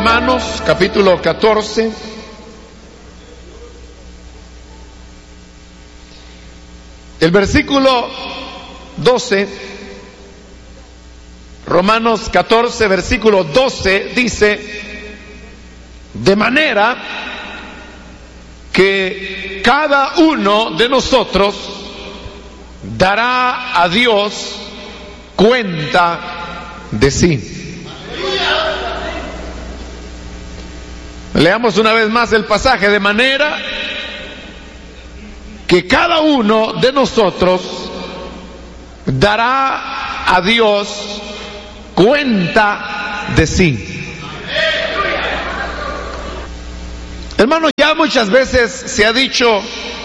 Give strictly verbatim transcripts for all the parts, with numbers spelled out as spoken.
Romanos capítulo catorce. El versículo doce, Romanos catorce, versículo doce, dice: de manera que cada uno de nosotros dará a Dios cuenta de sí. Leamos una vez más el pasaje. De manera que cada uno de nosotros dará a Dios cuenta de sí. Hermano, ya muchas veces se ha dicho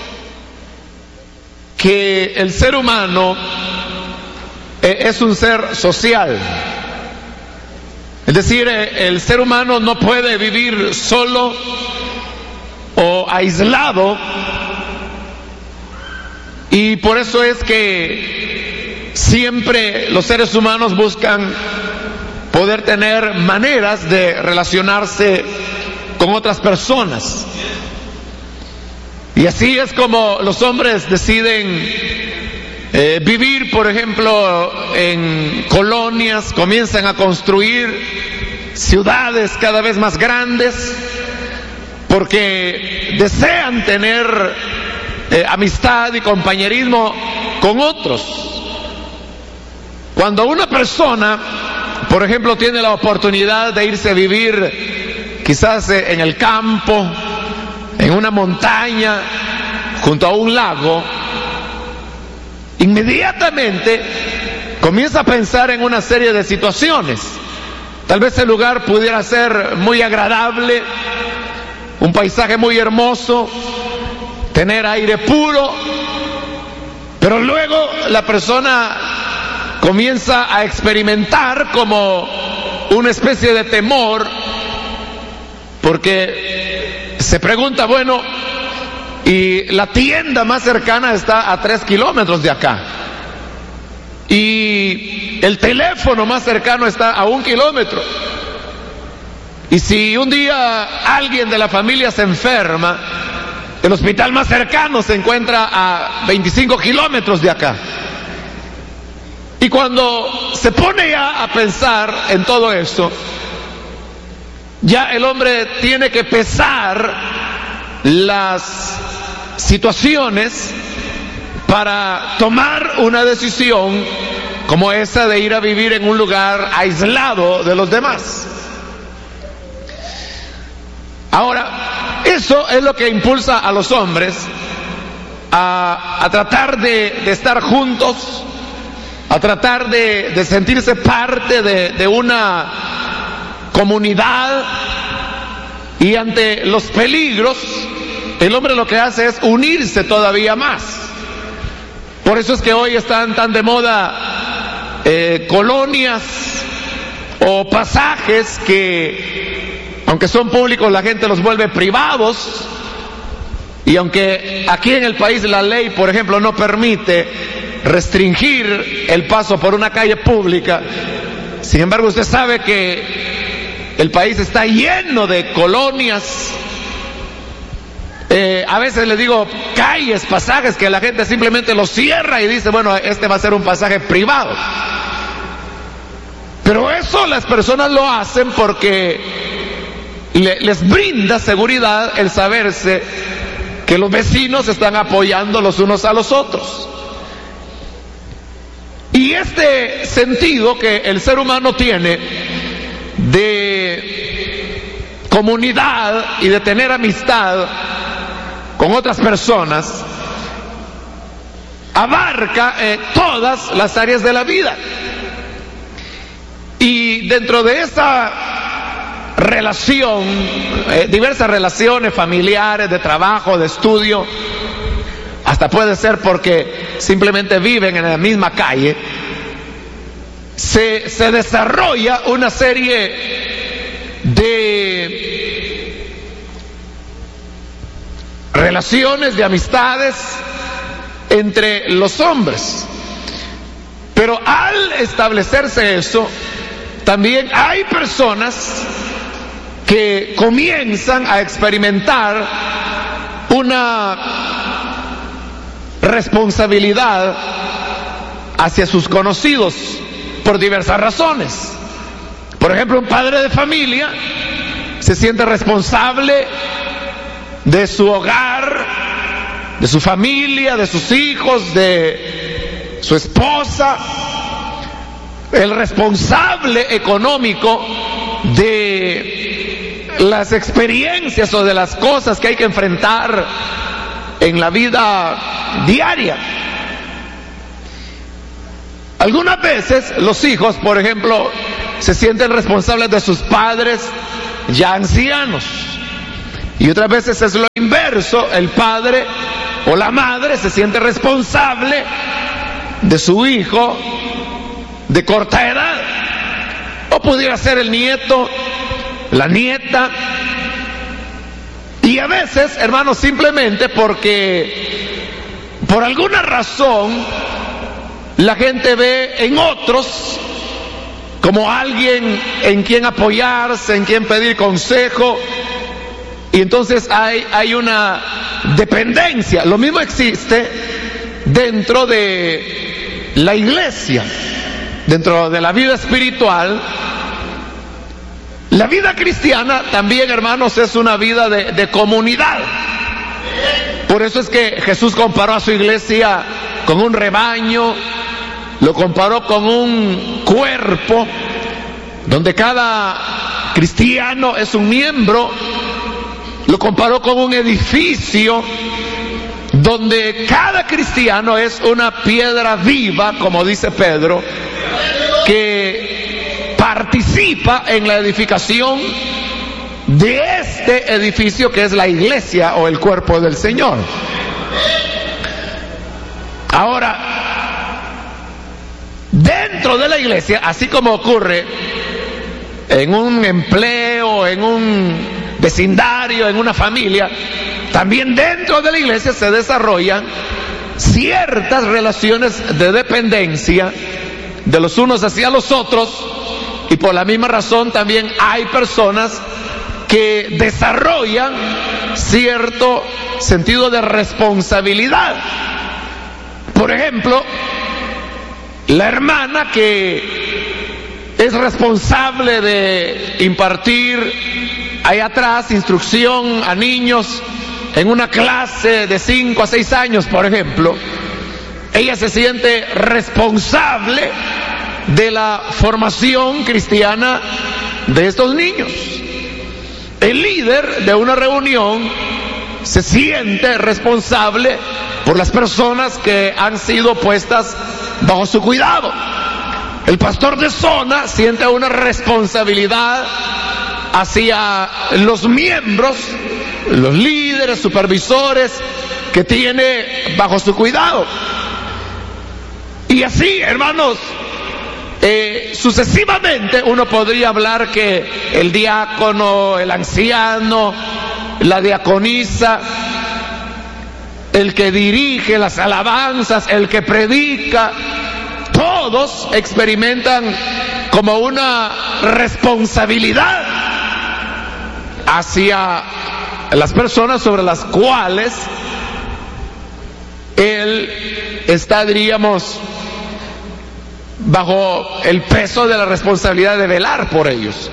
que el ser humano es un ser social. Es decir, el ser humano no puede vivir solo o aislado, y por eso es que siempre los seres humanos buscan poder tener maneras de relacionarse con otras personas. Y así es como los hombres deciden Eh, vivir, por ejemplo, en colonias, comienzan a construir ciudades cada vez más grandes, porque desean tener eh, amistad y compañerismo con otros. Cuando una persona, por ejemplo, tiene la oportunidad de irse a vivir quizás en el campo, en una montaña, junto a un lago, inmediatamente comienza a pensar en una serie de situaciones. Tal vez el lugar pudiera ser muy agradable, un paisaje muy hermoso, tener aire puro, pero luego la persona comienza a experimentar como una especie de temor, porque se pregunta, bueno, y la tienda más cercana está a tres kilómetros de acá, y el teléfono más cercano está a un kilómetro, y si un día alguien de la familia se enferma, el hospital más cercano se encuentra a veinticinco kilómetros de acá. Y cuando se pone ya a pensar en todo esto, ya el hombre tiene que pesar las situaciones para tomar una decisión como esa de ir a vivir en un lugar aislado de los demás. Ahora, eso es lo que impulsa a los hombres a, a tratar de, de estar juntos, a tratar de, de sentirse parte de, de una comunidad, y ante los peligros el hombre lo que hace es unirse todavía más. Por eso es que hoy están tan de moda eh, colonias o pasajes que, aunque son públicos, la gente los vuelve privados. Y aunque aquí en el país la ley, por ejemplo, no permite restringir el paso por una calle pública, sin embargo usted sabe que el país está lleno de colonias. Eh, a veces le digo calles, pasajes que la gente simplemente los cierra y dice, bueno, este va a ser un pasaje privado. Pero eso las personas lo hacen porque le, les brinda seguridad el saberse que los vecinos están apoyando los unos a los otros. Y este sentido que el ser humano tiene de comunidad y de tener amistad con otras personas abarca eh, todas las áreas de la vida. Y dentro de esa relación, eh, diversas relaciones familiares, de trabajo, de estudio, hasta puede ser porque simplemente viven en la misma calle, se, se desarrolla una serie de relaciones, de amistades entre los hombres. Pero al establecerse eso, también hay personas que comienzan a experimentar una responsabilidad hacia sus conocidos por diversas razones. Por ejemplo, un padre de familia se siente responsable de su hogar, de su familia, de sus hijos, de su esposa. El responsable económico de las experiencias o de las cosas que hay que enfrentar en la vida diaria. Algunas veces los hijos, por ejemplo, se sienten responsables de sus padres ya ancianos, y otras veces es lo inverso: el padre o la madre se siente responsable de su hijo de corta edad, o pudiera ser el nieto, la nieta. Y a veces, hermanos, simplemente porque por alguna razón la gente ve en otros como alguien en quien apoyarse, en quien pedir consejo, y entonces hay, hay una dependencia. Lo mismo existe dentro de la iglesia, dentro de la vida espiritual. La vida cristiana también, hermanos, es una vida de, de comunidad. Por eso es que Jesús comparó a su iglesia con un rebaño, lo comparó con un cuerpo donde cada cristiano es un miembro, lo comparó con un edificio donde cada cristiano es una piedra viva, como dice Pedro, que participa en la edificación de este edificio que es la iglesia o el cuerpo del Señor. Ahora, dentro de la iglesia, así como ocurre en un empleo, en un vecindario, en una familia, también dentro de la iglesia se desarrollan ciertas relaciones de dependencia de los unos hacia los otros, y por la misma razón también hay personas que desarrollan cierto sentido de responsabilidad. Por ejemplo, la hermana que es responsable de impartir ahí atrás instrucción a niños en una clase de cinco a seis años, por ejemplo, ella se siente responsable de la formación cristiana de estos niños. El líder de una reunión se siente responsable por las personas que han sido puestas bajo su cuidado. El pastor de zona siente una responsabilidad hacia los miembros, los líderes, supervisores que tiene bajo su cuidado. Y así, hermanos, eh, sucesivamente uno podría hablar que el diácono, el anciano, la diaconisa, el que dirige las alabanzas, el que predica, todos experimentan como una responsabilidad hacia las personas sobre las cuales él está, diríamos, bajo el peso de la responsabilidad de velar por ellos.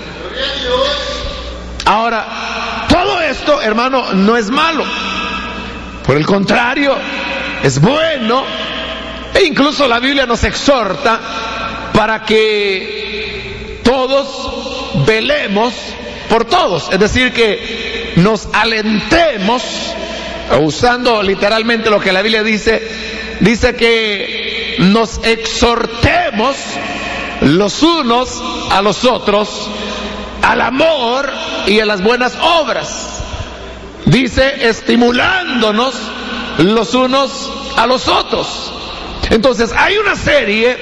Ahora, todo esto, hermano, no es malo. Por el contrario, es bueno, e incluso la Biblia nos exhorta para que todos velemos por todos, es decir, que nos alentemos, usando literalmente lo que la Biblia dice, dice que nos exhortemos los unos a los otros al amor y a las buenas obras. Dice, estimulándonos los unos a los otros. Entonces, hay una serie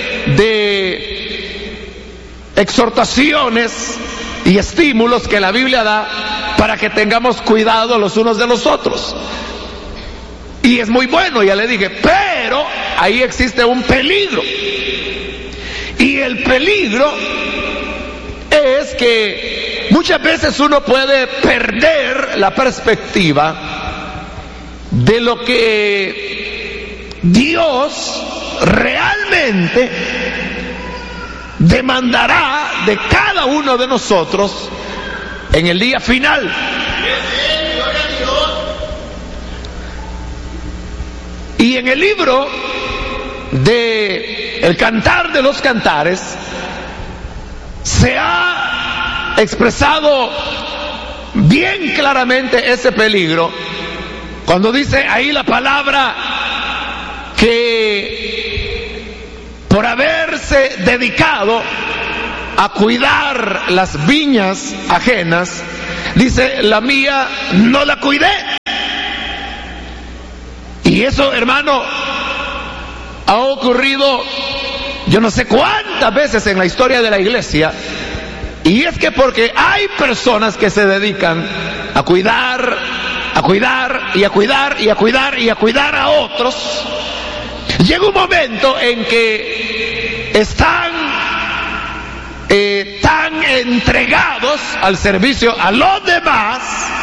de exhortaciones y estímulos que la Biblia da para que tengamos cuidado los unos de los otros. Y es muy bueno, ya le dije, pero ahí existe un peligro. Y el peligro es que muchas veces uno puede perder la perspectiva de lo que Dios realmente demandará de cada uno de nosotros en el día final. Y en el libro de El Cantar de los Cantares se ha expresado bien claramente ese peligro cuando dice ahí la palabra que por haberse dedicado a cuidar las viñas ajenas, dice, la mía no la cuidé. Y eso, hermano, ha ocurrido yo no sé cuántas veces en la historia de la iglesia. Y es que porque hay personas que se dedican a cuidar, a cuidar y a cuidar y a cuidar y a cuidar a otros, llega un momento en que están eh, tan entregados al servicio a los demás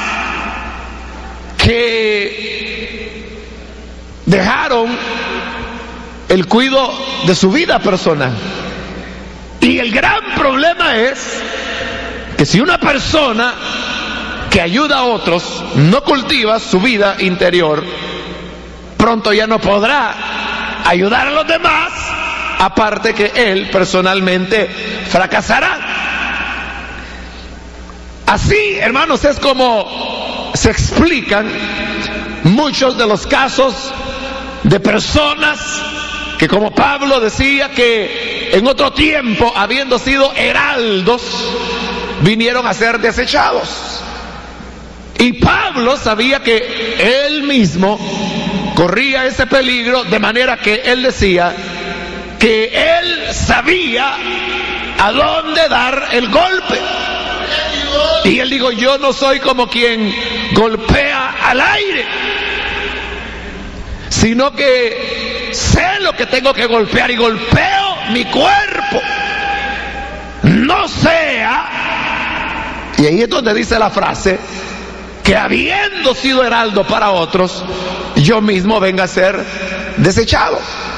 que dejaron el cuidado de su vida personal. Y el gran problema es que si una persona que ayuda a otros no cultiva su vida interior, pronto ya no podrá ayudar a los demás, aparte que él personalmente fracasará. Así, hermanos, es como se explican muchos de los casos de personas que, como Pablo decía, que en otro tiempo, habiendo sido heraldos, vinieron a ser desechados. Y Pablo sabía que él mismo corría ese peligro, de manera que él decía que él sabía a dónde dar el golpe. Y él dijo, yo no soy como quien golpea al aire, sino que sé lo que tengo que golpear y golpeo mi cuerpo. No sea, y ahí es donde dice la frase, que habiendo sido heraldo para otros, yo mismo venga a ser desechado.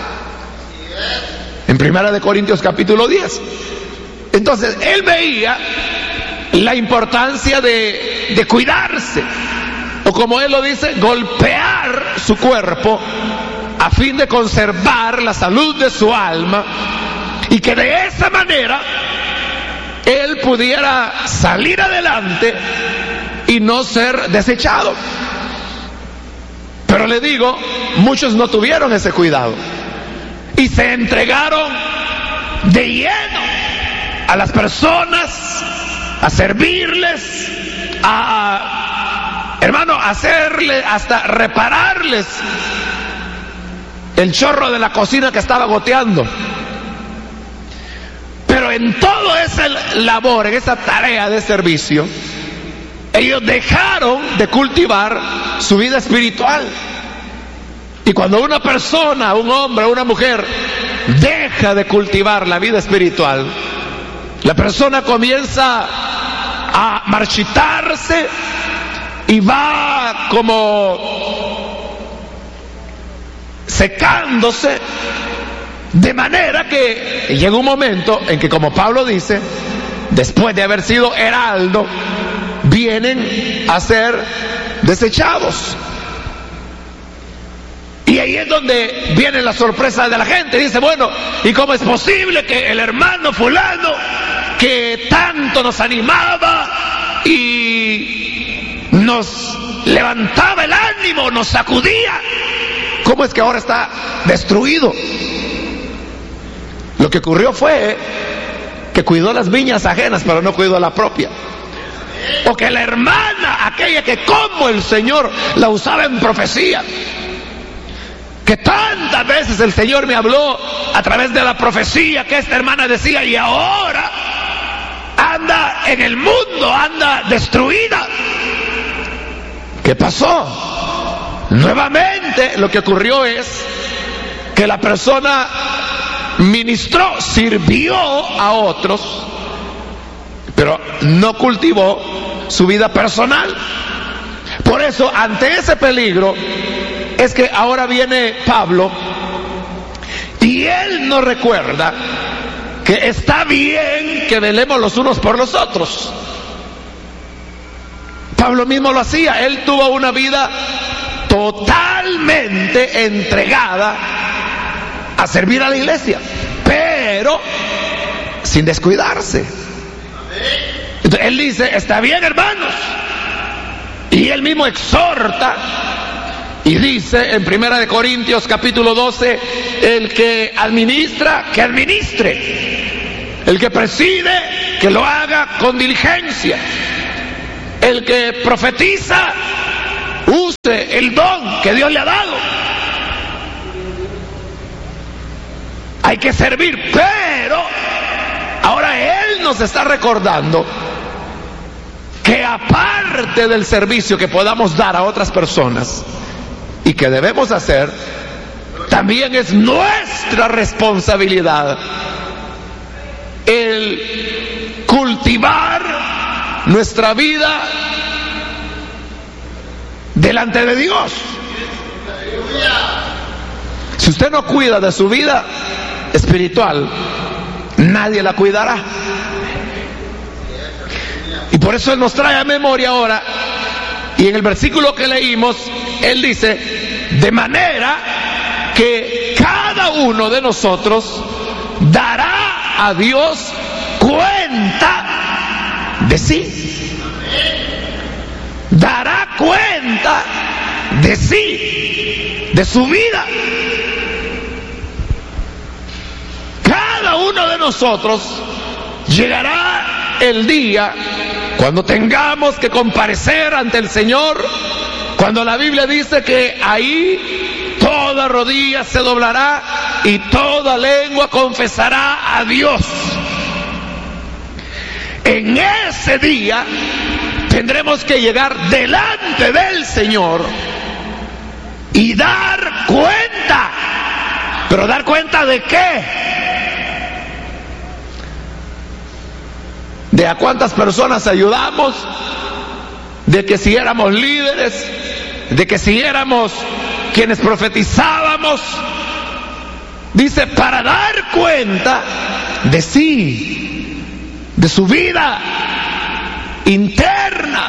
En Primera de Corintios capítulo diez. Entonces, él veía la importancia de, de cuidarse, o como él lo dice, golpear su cuerpo a fin de conservar la salud de su alma, y que de esa manera él pudiera salir adelante y no ser desechado. Pero le digo, muchos no tuvieron ese cuidado y se entregaron de lleno a las personas, a servirles, a, hermano, hacerle, hasta repararles el chorro de la cocina que estaba goteando. Pero en todo ese labor, en esa tarea de servicio, ellos dejaron de cultivar su vida espiritual. Y cuando una persona, un hombre, una mujer, deja de cultivar la vida espiritual, la persona comienza a marchitarse y va como secándose, de manera que llega un momento en que, como Pablo dice, después de haber sido heraldo, vienen a ser desechados. Y ahí es donde viene la sorpresa de la gente. Dice, bueno, ¿y cómo es posible que el hermano fulano, que tanto nos animaba y nos levantaba el ánimo, nos sacudía, cómo es que ahora está destruido? Lo que ocurrió fue que cuidó las viñas ajenas, pero no cuidó la propia. O que la hermana, aquella que como el Señor la usaba en profecía, que tantas veces el Señor me habló a través de la profecía que esta hermana decía, y ahora anda en el mundo, anda destruida. ¿Qué pasó? Nuevamente lo que ocurrió es que la persona ministró, sirvió a otros, pero no cultivó su vida personal. Por eso, ante ese peligro, es que ahora viene Pablo y él nos recuerda que está bien que velemos los unos por los otros. Pablo mismo lo hacía. Él tuvo una vida totalmente entregada a servir a la iglesia, pero sin descuidarse. Entonces él dice, está bien, hermanos, y él mismo exhorta y dice en Primera de Corintios capítulo doce, el que administra, que administre; el que preside, que lo haga con diligencia; el que profetiza, use el don que Dios le ha dado. Hay que servir, pero ahora él nos está recordando que aparte del servicio que podamos dar a otras personas y que debemos hacer, también es nuestra responsabilidad el cultivar nuestra vida delante de Dios. Si usted no cuida de su vida espiritual, nadie la cuidará. Y por eso él nos trae a memoria ahora, y en el versículo que leímos, él dice, de manera que cada uno de nosotros dará a Dios cuenta de sí. Dará cuenta de sí, de su vida. Cada uno de nosotros llegará el día cuando tengamos que comparecer ante el Señor, cuando la Biblia dice que ahí toda rodilla se doblará y toda lengua confesará a Dios. En ese día tendremos que llegar delante del Señor y dar cuenta. ¿Pero dar cuenta de qué? De a cuántas personas ayudamos, de que si éramos líderes, de que si éramos quienes profetizábamos. Dice, para dar cuenta de sí, de su vida interna.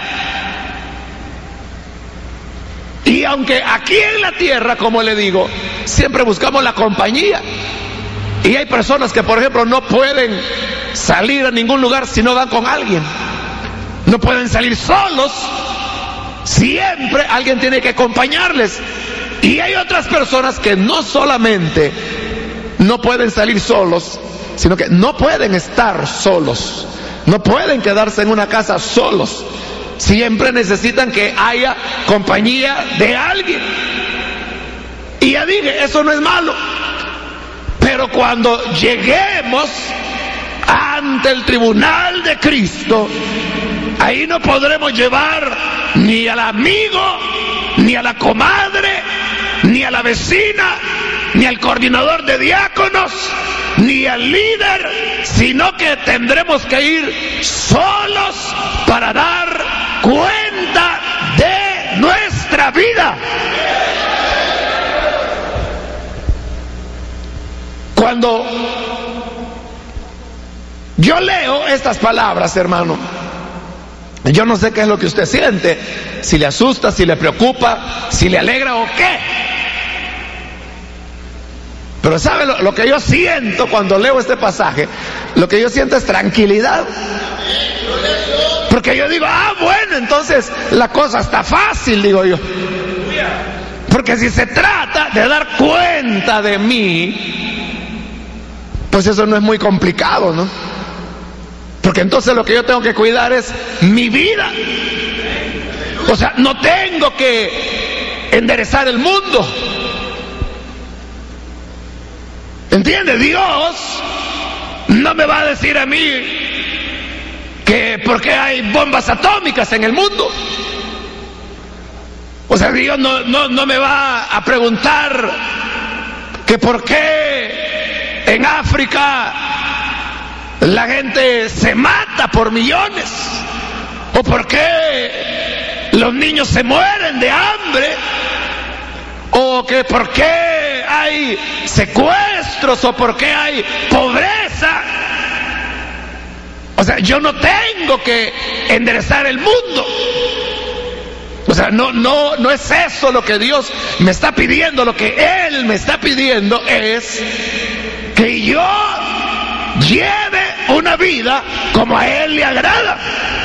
Y aunque aquí en la tierra, como le digo, siempre buscamos la compañía, y hay personas que, por ejemplo, no pueden salir a ningún lugar si no van con alguien, no pueden salir solos, siempre alguien tiene que acompañarles. Y hay otras personas que no solamente no pueden salir solos, sino que no pueden estar solos, no pueden quedarse en una casa solos, siempre necesitan que haya compañía de alguien. Y ya dije, eso no es malo, pero cuando lleguemos ante el tribunal de Cristo, ahí no podremos llevar ni al amigo, ni a la comadre, ni a la vecina, ni al coordinador de diáconos, ni al líder, sino que tendremos que ir solos para dar cuenta de nuestra vida. Cuando yo leo estas palabras, hermano, yo no sé qué es lo que usted siente, si le asusta, si le preocupa, si le alegra o qué. Pero ¿sabe lo, lo que yo siento cuando leo este pasaje? Lo que yo siento es tranquilidad. Porque yo digo, ah, bueno, entonces la cosa está fácil, digo yo. Porque si se trata de dar cuenta de mí, pues eso no es muy complicado, ¿no? Porque entonces lo que yo tengo que cuidar es mi vida. O sea, no tengo que enderezar el mundo. ¿Entiende? Dios no me va a decir a mí que porque hay bombas atómicas en el mundo. O sea, Dios no, no, no me va a preguntar que por qué en África la gente se mata por millones? ¿O por qué los niños se mueren de hambre? ¿O que por qué hay secuestros? ¿O por qué hay pobreza? O sea, yo no tengo que enderezar el mundo. O sea, no, no, no es eso lo que Dios me está pidiendo. Lo que Él me está pidiendo es que yo lleve una vida como a Él le agrada.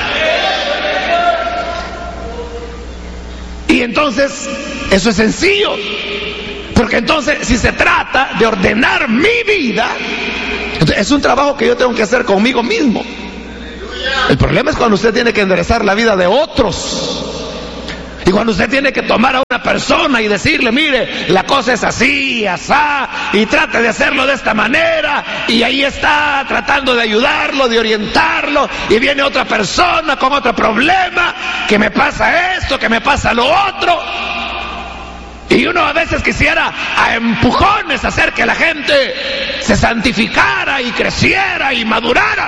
Y entonces, eso es sencillo. Porque entonces, si se trata de ordenar mi vida, es un trabajo que yo tengo que hacer conmigo mismo. El problema es cuando usted tiene que enderezar la vida de otros. Y cuando usted tiene que tomar a una persona y decirle, mire, la cosa es así, asá, y trate de hacerlo de esta manera, y ahí está tratando de ayudarlo, de orientarlo, y viene otra persona con otro problema, que me pasa esto, que me pasa lo otro. Y uno a veces quisiera a empujones hacer que la gente se santificara y creciera y madurara.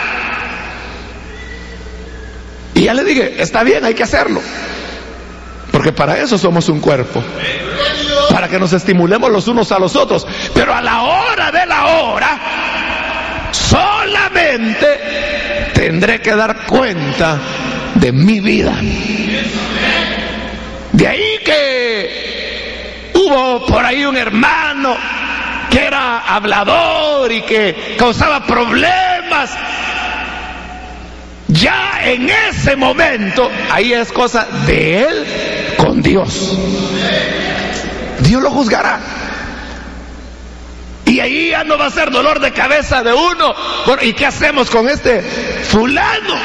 Y ya le dije, está bien, hay que hacerlo. Porque para eso somos un cuerpo, para que nos estimulemos los unos a los otros. Pero a la hora de la hora, solamente tendré que dar cuenta de mi vida. De ahí que hubo por ahí un hermano que era hablador y que causaba problemas. Ya en ese momento, ahí es cosa de él con Dios. Dios lo juzgará. Y ahí ya no va a ser dolor de cabeza de uno. Bueno, ¿y qué hacemos con este fulano?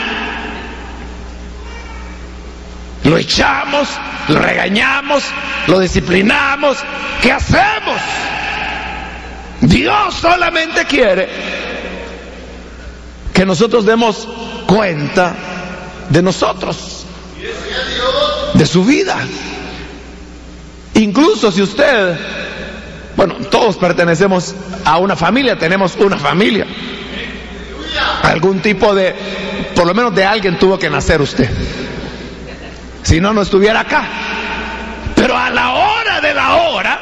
Lo echamos, lo regañamos, lo disciplinamos. ¿Qué hacemos? Dios solamente quiere que nosotros demos cuenta de nosotros, de su vida. Incluso si usted, bueno, todos pertenecemos a una familia, tenemos una familia. Algún tipo de, por lo menos de alguien tuvo que nacer usted. Si no, no estuviera acá. Pero a la hora de la hora,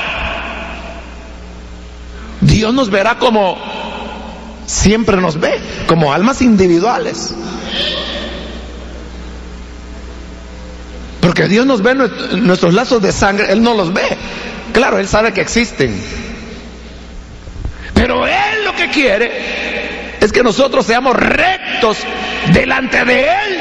Dios nos verá como siempre nos ve, como almas individuales. Porque Dios nos ve nuestros lazos de sangre, Él no los ve. Claro, Él sabe que existen. Pero Él lo que quiere es que nosotros seamos rectos delante de Él.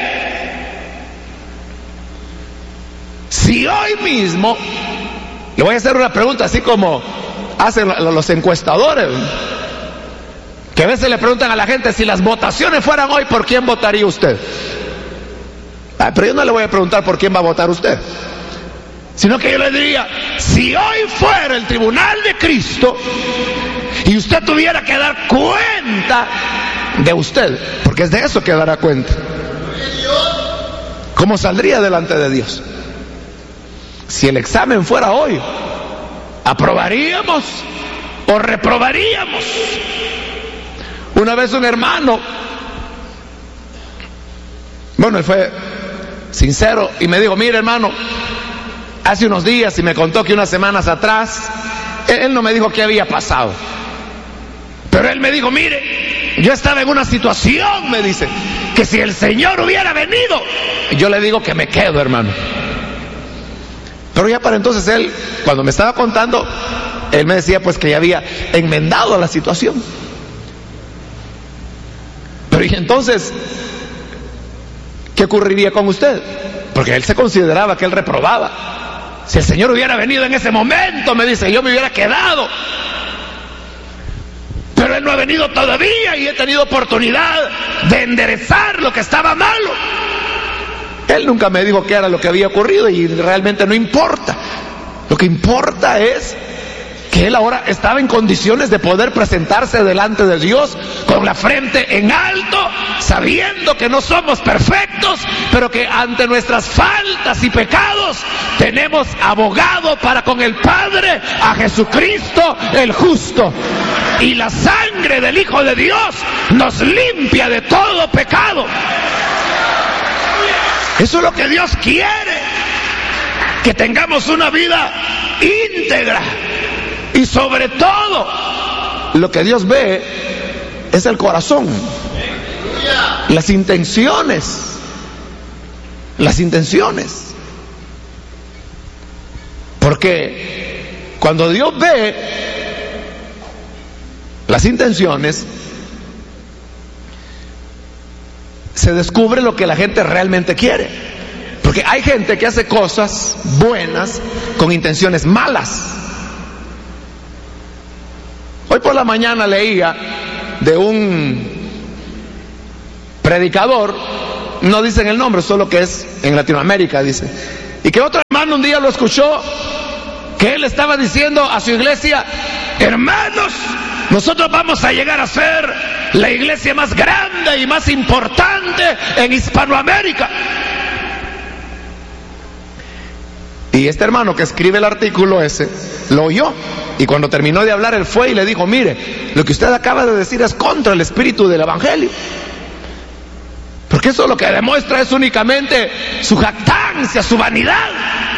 Si hoy mismo, le voy a hacer una pregunta así como hacen los encuestadores, que a veces le preguntan a la gente, si las votaciones fueran hoy, ¿por quién votaría usted? Ah, pero yo no le voy a preguntar por quién va a votar usted, sino que yo le diría, si hoy fuera el tribunal de Cristo y usted tuviera que dar cuenta de usted, porque es de eso que dará cuenta, ¿cómo saldría delante de Dios? Si el examen fuera hoy, ¿aprobaríamos o reprobaríamos? Una vez un hermano, bueno, él fue sincero y me dijo, mire hermano, hace unos días, y me contó que unas semanas atrás, él, él no me dijo qué había pasado, pero él me dijo, mire, yo estaba en una situación, me dice, que si el Señor hubiera venido, yo le digo que me quedo, hermano. Pero ya para entonces él, cuando me estaba contando, él me decía pues que ya había enmendado la situación. Pero y entonces, ¿qué ocurriría con usted? Porque él se consideraba que él reprobaba. Si el Señor hubiera venido en ese momento, me dice, yo me hubiera quedado. Pero Él no ha venido todavía y he tenido oportunidad de enderezar lo que estaba malo. Él nunca me dijo qué era lo que había ocurrido y realmente no importa. Lo que importa es que él ahora estaba en condiciones de poder presentarse delante de Dios con la frente en alto, sabiendo que no somos perfectos, pero pero que ante nuestras faltas y pecados tenemos abogado para con el Padre, a Jesucristo el justo. Y la sangre del Hijo de Dios nos limpia de todo pecado. Eso es lo que Dios quiere, que tengamos una vida íntegra. Y sobre todo, lo que Dios ve es el corazón, las intenciones, las intenciones. Porque cuando Dios ve las intenciones, se descubre lo que la gente realmente quiere. Porque hay gente que hace cosas buenas con intenciones malas. Hoy por la mañana leía de un predicador, no dicen el nombre, solo que es en Latinoamérica, dice, y que otro hermano un día lo escuchó, que él estaba diciendo a su iglesia: hermanos, nosotros vamos a llegar a ser la iglesia más grande y más importante en Hispanoamérica. Y este hermano que escribe el artículo ese lo oyó, y cuando terminó de hablar él fue y le dijo: mire, lo que usted acaba de decir es contra el espíritu del evangelio, porque eso lo que demuestra es únicamente su jactancia, su vanidad.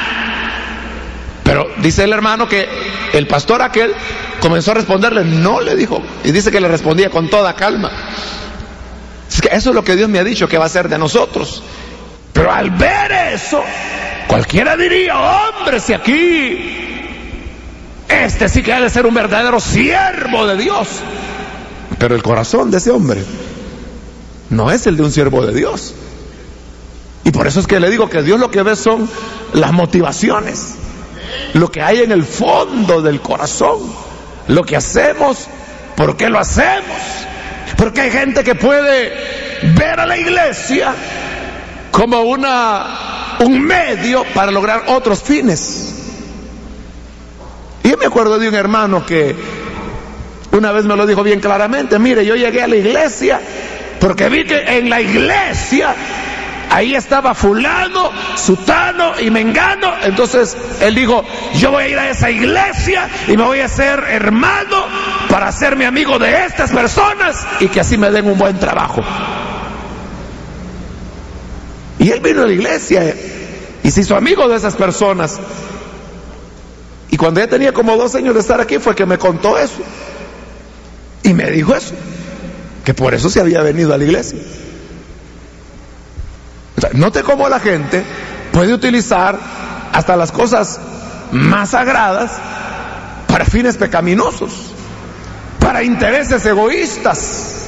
Pero dice el hermano que el pastor aquel comenzó a responderle: no, le dijo, y dice que le respondía con toda calma. Es que eso es lo que Dios me ha dicho que va a hacer de nosotros. Pero al ver eso, cualquiera diría: hombre, si aquí este sí que ha de ser un verdadero siervo de Dios. Pero el corazón de ese hombre no es el de un siervo de Dios. Y por eso es que le digo que Dios lo que ve son las motivaciones, lo que hay en el fondo del corazón, lo que hacemos, por qué lo hacemos. Porque hay gente que puede ver a la iglesia como una, un medio para lograr otros fines. Y yo me acuerdo de un hermano que una vez me lo dijo bien claramente: mire, yo llegué a la iglesia porque vi que en la iglesia ahí estaba fulano, sutano y mengano. Entonces él dijo: yo voy a ir a esa iglesia y me voy a hacer hermano para hacerme amigo de estas personas y que así me den un buen trabajo. Y él vino a la iglesia y se hizo amigo de esas personas. Y cuando ya tenía como dos años de estar aquí fue que me contó eso. Y me dijo eso, que por eso se había venido a la iglesia. O sea, note cómo la gente puede utilizar hasta las cosas más sagradas para fines pecaminosos, para intereses egoístas.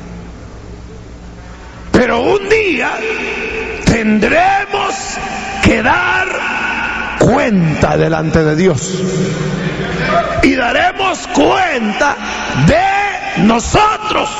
Pero un día tendremos que dar cuenta delante de Dios, y daremos cuenta de nosotros.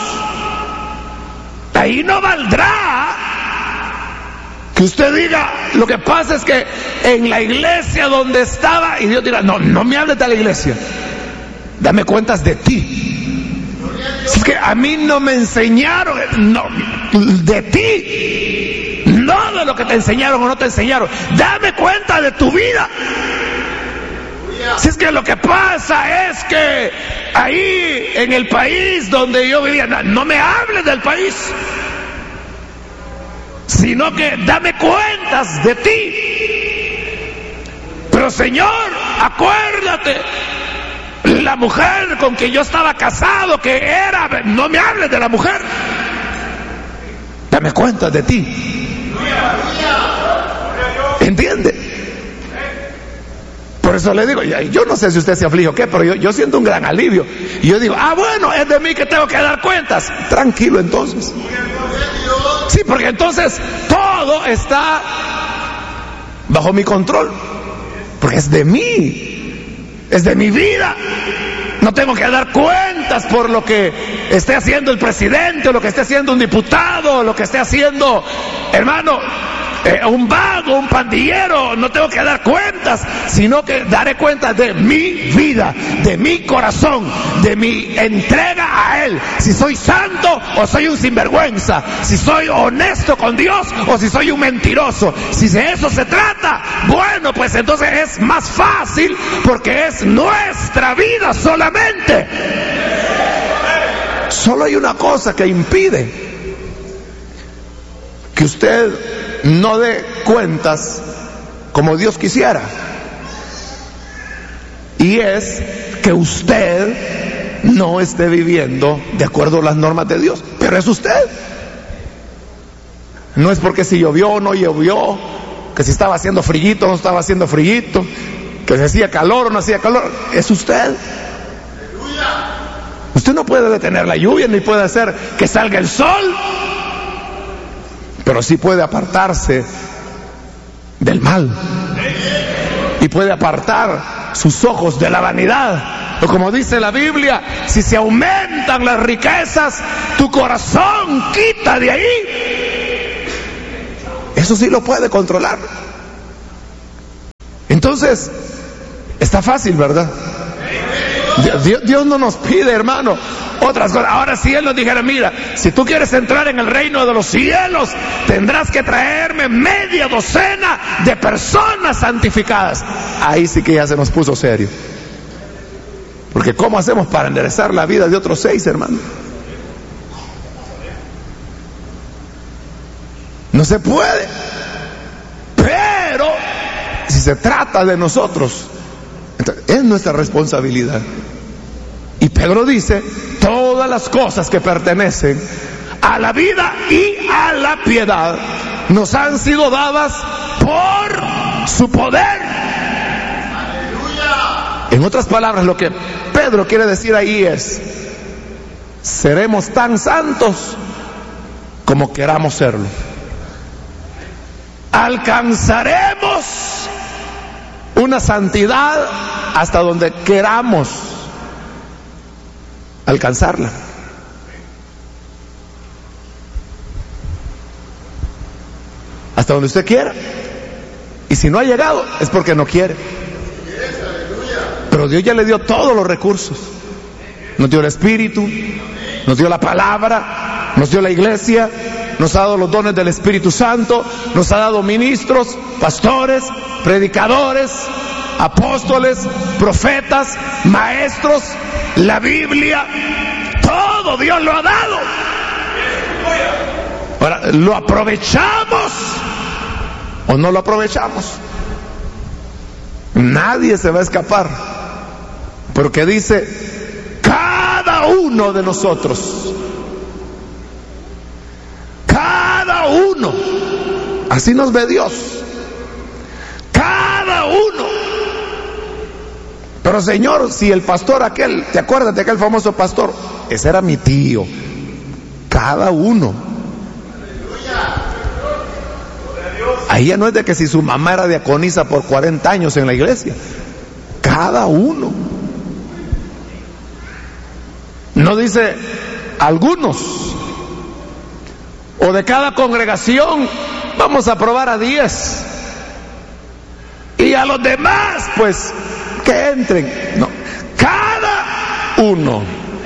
Ahí no valdrá que usted diga: lo que pasa es que en la iglesia donde estaba, y Dios dirá: no, no me hables de la iglesia, dame cuentas de ti. Es que a mí no me enseñaron, no, de ti, no de lo que te enseñaron o no te enseñaron. Dame cuenta de tu vida. Si es que lo que pasa es que ahí en el país donde yo vivía, no, no me hables del país, sino que dame cuentas de ti. Pero Señor, acuérdate, la mujer con quien yo estaba casado, que era, no me hables de la mujer, dame cuentas de ti. ¿Entiende? Por eso le digo, yo no sé si usted se aflige o qué, pero yo, yo siento un gran alivio. Y yo digo: ah, bueno, es de mí que tengo que dar cuentas. Tranquilo entonces. Sí, porque entonces todo está bajo mi control, porque es de mí, es de mi vida. No tengo que dar cuentas por lo que esté haciendo el presidente, o lo que esté haciendo un diputado, o lo que esté haciendo, hermano. eh, un vago, un pandillero, no tengo que dar cuentas, sino que daré cuenta de mi vida, de mi corazón, de mi entrega a Él, si soy santo o soy un sinvergüenza, si soy honesto con Dios o si soy un mentiroso. Si de eso se trata, bueno, pues entonces es más fácil, porque es nuestra vida solamente. Solo hay una cosa que impide que usted no dé cuentas como Dios quisiera, y es que usted no esté viviendo de acuerdo a las normas de Dios. Pero es usted. No es porque si llovió o no llovió, que si estaba haciendo frillito o no estaba haciendo frillito, que si hacía calor o no hacía calor. Es usted. Usted no puede detener la lluvia ni puede hacer que salga el sol, pero sí puede apartarse del mal y puede apartar sus ojos de la vanidad. O como dice la Biblia, si se aumentan las riquezas, tu corazón quita de ahí. Eso sí lo puede controlar. Entonces, está fácil, ¿verdad? Dios, Dios no nos pide, hermano, otras cosas. Ahora, si Él nos dijera, mira, si tú quieres entrar en el reino de los cielos, tendrás que traerme media docena de personas santificadas. Ahí sí que ya se nos puso serio. Porque ¿cómo hacemos para enderezar la vida de otros seis, hermano? No se puede. Pero si se trata de nosotros, es nuestra responsabilidad. Y Pedro dice, todas las cosas que pertenecen a la vida y a la piedad nos han sido dadas por su poder. En otras palabras, lo que Pedro quiere decir ahí es, seremos tan santos como queramos serlo. Alcanzaremos una santidad hasta donde queramos alcanzarla. Hasta donde usted quiera. Y si no ha llegado, es porque no quiere. Pero Dios ya le dio todos los recursos. Nos dio el Espíritu, nos dio la palabra, nos dio la iglesia, nos ha dado los dones del Espíritu Santo, nos ha dado ministros, pastores, predicadores, apóstoles, profetas, maestros, la Biblia, todo Dios lo ha dado. Ahora, ¿lo aprovechamos o no lo aprovechamos? Nadie se va a escapar, porque dice, cada uno de nosotros, cada uno, así nos ve Dios, cada uno. Pero Señor, si el pastor aquel, ¿te acuerdas de aquel famoso pastor? Ese era mi tío. Cada uno. Ahí ya no es de que si su mamá era diaconisa por cuarenta años en la iglesia. Cada uno. No dice algunos. O de cada congregación vamos a probar a diez. Y a los demás, pues, que entren. No, cada uno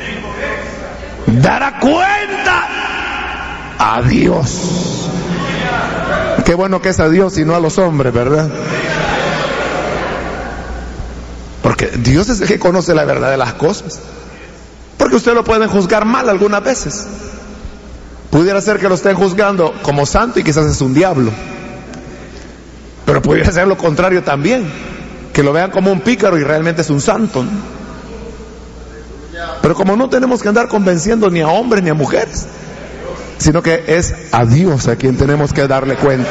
dará cuenta a Dios. Qué bueno que es a Dios y no a los hombres, ¿verdad? Porque Dios es el que conoce la verdad de las cosas. Porque usted lo pueden juzgar mal algunas veces. Pudiera ser que lo estén juzgando como santo y quizás es un diablo. Pero pudiera ser lo contrario también, que lo vean como un pícaro y realmente es un santo, ¿no? Pero como no tenemos que andar convenciendo ni a hombres ni a mujeres, sino que es a Dios a quien tenemos que darle cuenta,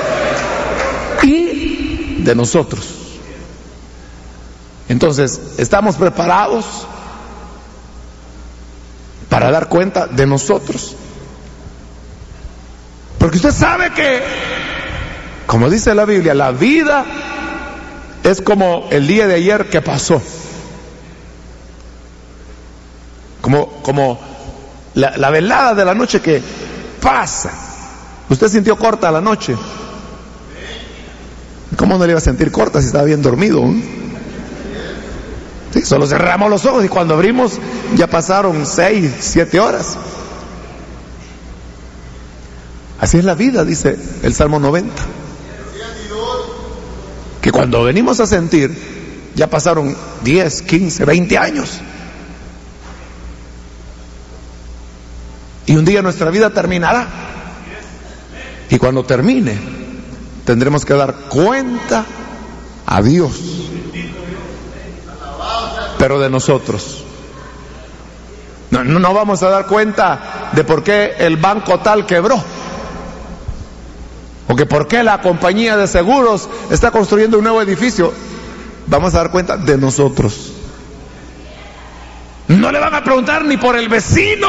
y de nosotros. Entonces, ¿estamos preparados para dar cuenta de nosotros? Porque usted sabe que, como dice la Biblia, la vida es como el día de ayer que pasó. Como, como la, la velada de la noche que pasa. Usted sintió corta la noche, ¿Cómo no le iba a sentir corta si estaba bien dormido? ¿eh? Sí, solo cerramos los ojos y cuando abrimos ya pasaron seis, siete horas. Así es la vida, dice el Salmo noventa. Que cuando venimos a sentir, ya pasaron diez, quince, veinte años. Y un día nuestra vida terminará. Y cuando termine, tendremos que dar cuenta a Dios. Pero de nosotros. No, no, no vamos a dar cuenta de por qué el banco tal quebró. O que por qué la compañía de seguros está construyendo un nuevo edificio. Vamos a dar cuenta de nosotros. No le van a preguntar ni por el vecino,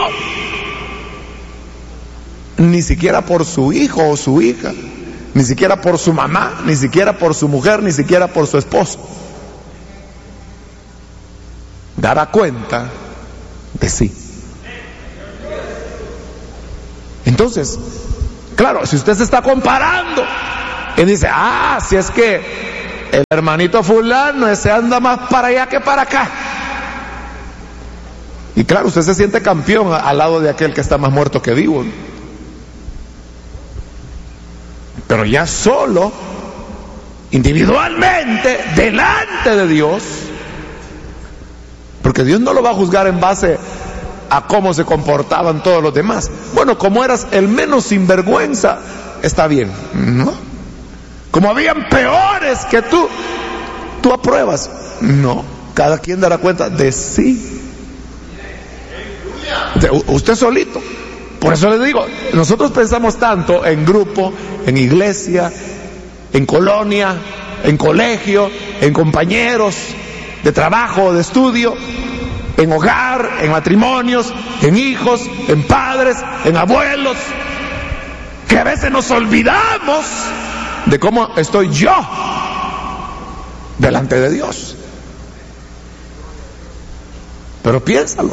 ni siquiera por su hijo o su hija, ni siquiera por su mamá, ni siquiera por su mujer, ni siquiera por su esposo. Dará cuenta de sí. Entonces, claro, si usted se está comparando y dice, ah, si es que el hermanito fulano ese anda más para allá que para acá. Y claro, usted se siente campeón al lado de aquel que está más muerto que vivo. Pero ya solo, individualmente, delante de Dios, porque Dios no lo va a juzgar en base a cómo se comportaban todos los demás. Bueno, como eras el menos sinvergüenza, está bien, ¿no? Como habían peores que tú, tú apruebas. No, cada quien dará cuenta de sí. De usted solito. Por eso le digo, nosotros pensamos tanto en grupo, en iglesia, en colonia, en colegio, en compañeros de trabajo, de estudio, en hogar, en matrimonios, en hijos, en padres, en abuelos, que a veces nos olvidamos de cómo estoy yo delante de Dios. Pero piénsalo,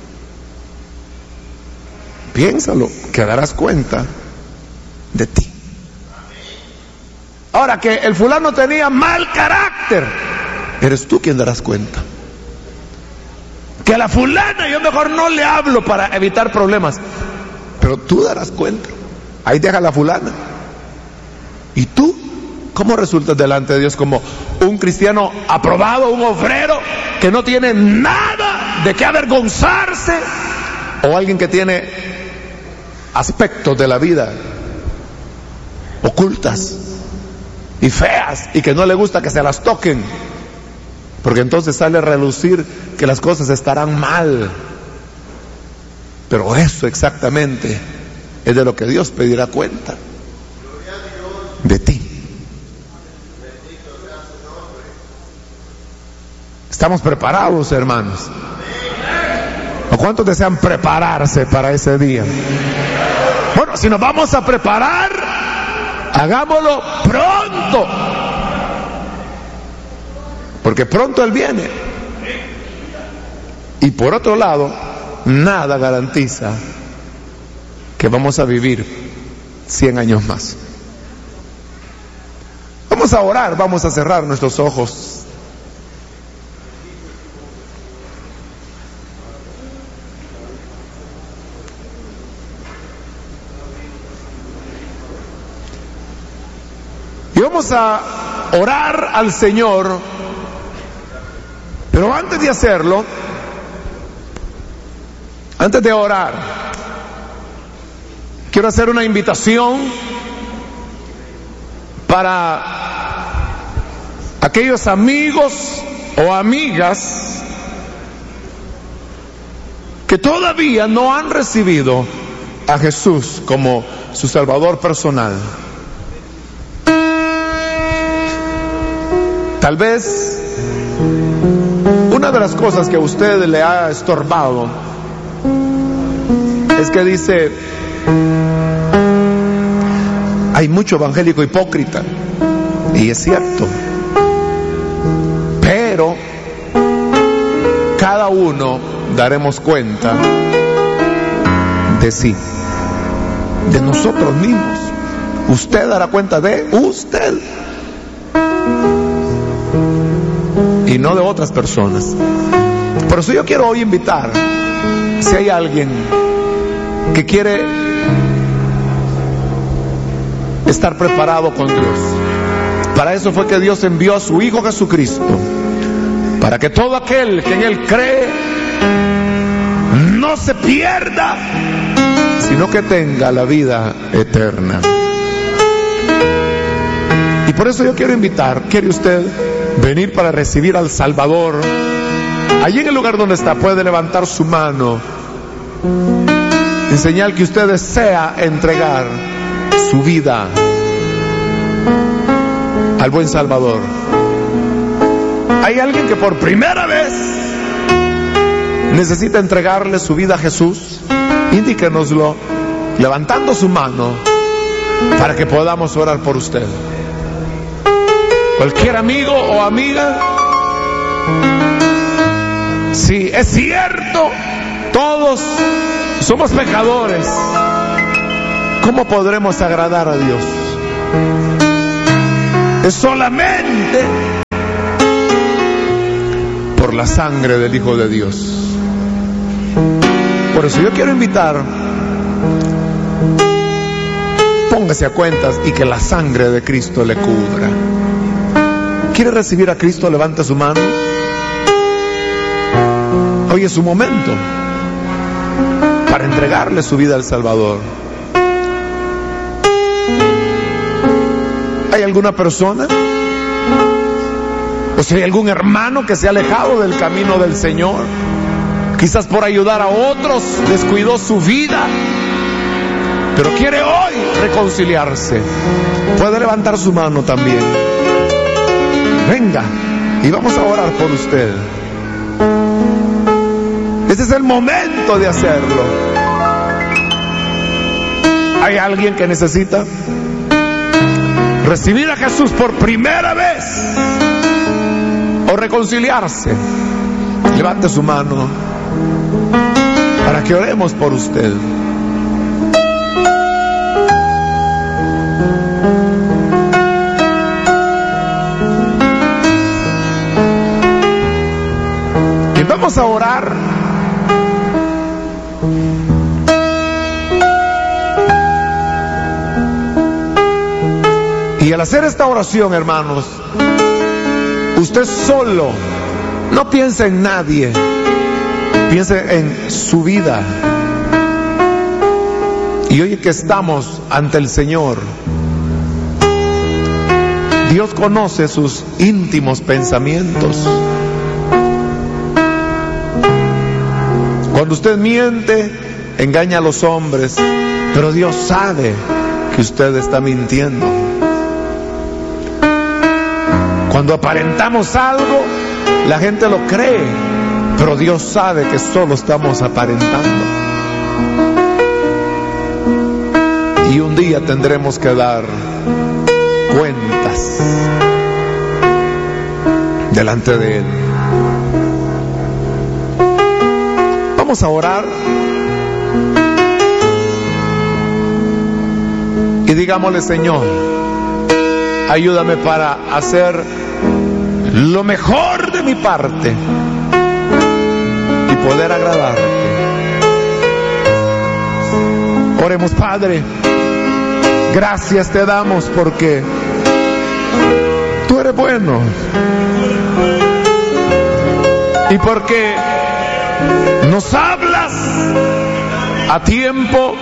piénsalo, que darás cuenta de ti. Ahora, que el fulano tenía mal carácter, eres tú quien darás cuenta. Que a la fulana yo mejor no le hablo para evitar problemas, pero tú darás cuenta. Ahí deja la fulana. ¿Y tú cómo resultas delante de Dios? ¿Como un cristiano aprobado, un obrero que no tiene nada de qué avergonzarse? ¿O alguien que tiene aspectos de la vida ocultas y feas y que no le gusta que se las toquen? Porque entonces sale a relucir que las cosas estarán mal. Pero eso exactamente es de lo que Dios pedirá cuenta. De ti. ¿Estamos preparados, hermanos? ¿O cuántos desean prepararse para ese día? Bueno, si nos vamos a preparar, hagámoslo pronto. Porque pronto Él viene. Y por otro lado, nada garantiza que vamos a vivir cien años más. Vamos a orar, vamos a cerrar nuestros ojos. Y vamos a orar al Señor. Pero antes de hacerlo, antes de orar, quiero hacer una invitación para aquellos amigos o amigas que todavía no han recibido a Jesús como su Salvador personal. Tal vez una de las cosas que a usted le ha estorbado es que dice, hay mucho evangélico hipócrita, y es cierto, pero cada uno daremos cuenta de sí, de nosotros mismos. Usted dará cuenta de usted. y no de otras personas. Por eso yo quiero hoy invitar, si hay alguien que quiere estar preparado con Dios, para eso fue que Dios envió a su Hijo Jesucristo, para que todo aquel que en Él cree no se pierda, sino que tenga la vida eterna. Y por eso yo quiero invitar, ¿quiere usted venir para recibir al Salvador? Allí en el lugar donde está puede levantar su mano en señal que usted desea entregar su vida al buen Salvador. ¿Hay alguien que por primera vez necesita entregarle su vida a Jesús? Indíquenoslo levantando su mano para que podamos orar por usted. Cualquier amigo o amiga, sí, es cierto, todos somos pecadores. ¿Cómo podremos agradar a Dios? Es solamente por la sangre del Hijo de Dios. Por eso yo quiero invitar, póngase a cuentas y que la sangre de Cristo le cubra. ¿Quiere recibir a Cristo? Levante su mano. Hoy es su momento para entregarle su vida al Salvador. ¿Hay alguna persona? ¿O si hay algún hermano que se ha alejado del camino del Señor? Quizás por ayudar a otros descuidó su vida, pero quiere hoy reconciliarse. Puede levantar su mano también. Venga, y vamos a orar por usted. Este es el momento de hacerlo. ¿Hay alguien que necesita recibir a Jesús por primera vez o reconciliarse? Levante su mano para que oremos por usted. Y vamos a orar. Y al hacer esta oración, hermanos, usted solo, no piense en nadie, piense en su vida. Y hoy que estamos ante el Señor, Dios conoce sus íntimos pensamientos. Cuando usted miente, engaña a los hombres, pero Dios sabe que usted está mintiendo. Cuando aparentamos algo, la gente lo cree, pero Dios sabe que solo estamos aparentando. Y un día tendremos que dar cuentas delante de Él. Vamos a orar y digámosle: Señor, ayúdame para hacer lo mejor de mi parte y poder agradarte. Oremos. Padre, gracias te damos porque tú eres bueno y porque nos hablas a tiempo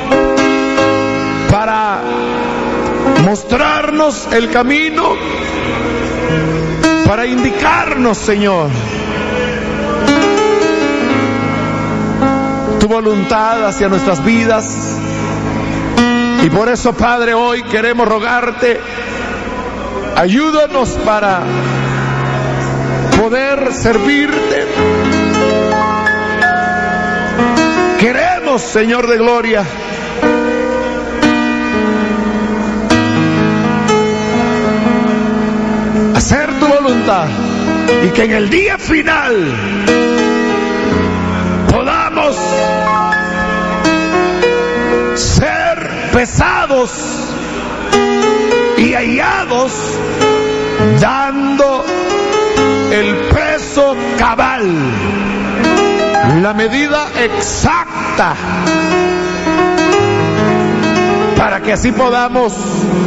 para mostrarnos el camino, para indicarnos, Señor, tu voluntad hacia nuestras vidas. Y por eso, Padre, hoy queremos rogarte, ayúdanos para poder servirte. Queremos, Señor de gloria, hacer tu voluntad y que en el día final podamos ser pesados y hallados dando el peso cabal, la medida exacta, para que así podamos